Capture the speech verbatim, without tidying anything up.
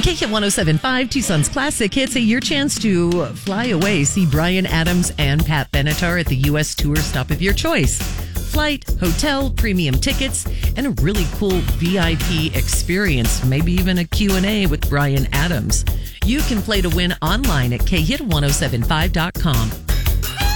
K Hit one oh seven point five, Tucson's Classic Hits, a your chance to fly away, see Bryan Adams and Pat Benatar at the U S tour stop of your choice. Flight, hotel, premium tickets, and a really cool V I P experience, maybe even a Q and A with Bryan Adams. You can play to win online at K hit one oh seven five dot com.